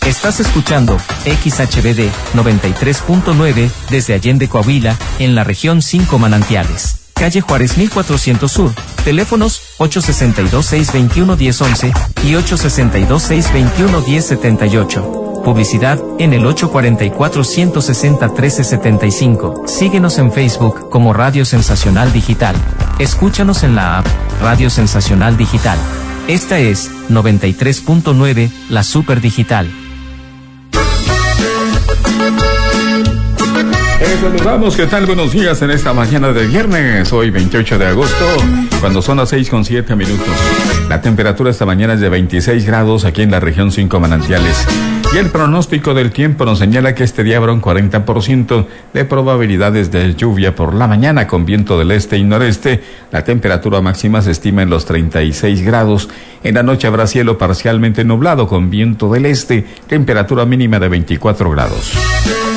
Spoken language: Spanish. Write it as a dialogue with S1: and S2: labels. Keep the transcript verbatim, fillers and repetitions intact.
S1: Estás escuchando X H B D noventa y tres punto nueve desde Allende, Coahuila, en la región cinco Manantiales. Calle Juárez mil cuatrocientos Sur. Teléfonos ocho seis dos, seis dos uno, uno cero once y ocho seis dos, seis dos uno, uno cero siete ocho. Publicidad en el ocho cuatro cuatro, uno seis cero, uno tres siete cinco. Síguenos en Facebook como Radio Sensacional Digital. Escúchanos en la app Radio Sensacional Digital. Esta es noventa y tres punto nueve, la Super Digital.
S2: Eh, saludamos, ¿qué tal? Buenos días en esta mañana de viernes, hoy veintiocho de agosto, cuando son las seis con siete minutos. La temperatura esta mañana es de veintiséis grados aquí en la región cinco Manantiales. Y el pronóstico del tiempo nos señala que este día habrá un cuarenta por ciento de probabilidades de lluvia por la mañana con viento del este y noreste. La temperatura máxima se estima en los treinta y seis grados. En la noche habrá cielo parcialmente nublado con viento del este, temperatura mínima de veinticuatro grados.